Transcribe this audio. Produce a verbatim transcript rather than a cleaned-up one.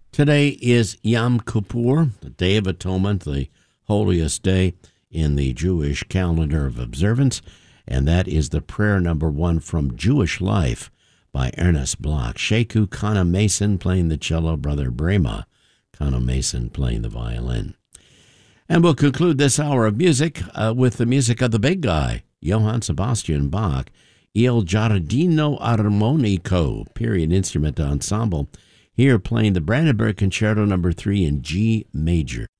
Today is Yom Kippur, the Day of Atonement, the holiest day in the Jewish calendar of observance, and that is the prayer number one from Jewish Life by Ernest Bloch. Sheku Kana Mason playing the cello, Brother Brema Kana Mason playing the violin. And we'll conclude this hour of music uh, with the music of the big guy, Johann Sebastian Bach, Il Giardino Armonico, period instrument ensemble, here playing the Brandenburg Concerto number three in G major.